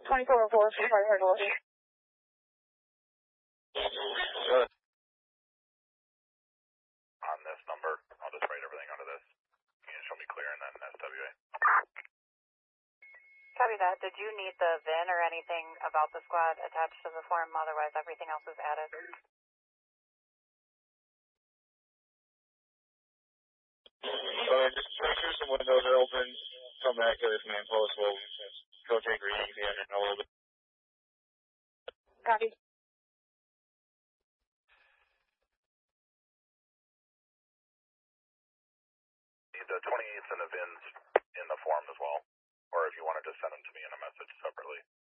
2404, sorry, heard Good. On this number, I'll just write everything onto this. You can show me clear and then SWA. Copy that. Did you need the VIN or anything about the squad attached to the form? Otherwise, everything else is added. Just make sure some windows are open. Come back to this main post. We'll go take readings in and a little bit. Copy. Need the 28th and the VINs in the form as well. Or if you want to just send them to me in a message separately.